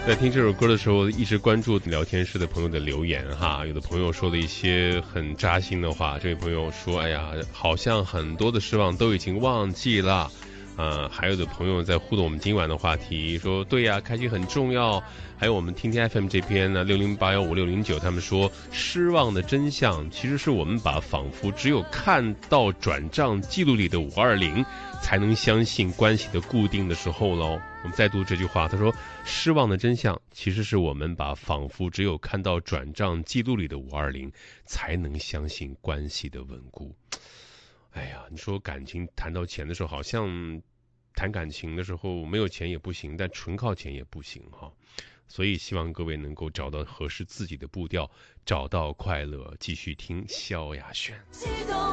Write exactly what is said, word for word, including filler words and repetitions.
在听这首歌的时候，一直关注聊天室的朋友的留言哈，有的朋友说了一些很扎心的话。这位朋友说：“哎呀，好像很多的失望都已经忘记了。”呃，还有的朋友在互动我们今晚的话题，说：“对呀，开心很重要。”还有我们听听 F M 这边呢，六零八幺五六零九，他们说失望的真相其实是我们把仿佛只有看到转账记录里的五二零，才能相信关系的固定的时候喽。我们再读这句话，他说失望的真相其实是我们把仿佛只有看到转账记录里的五二零，才能相信关系的稳固。哎呀，你说感情谈到钱的时候，好像谈感情的时候没有钱也不行，但纯靠钱也不行哈。所以希望各位能够找到合适自己的步调，找到快乐，继续听萧亚轩。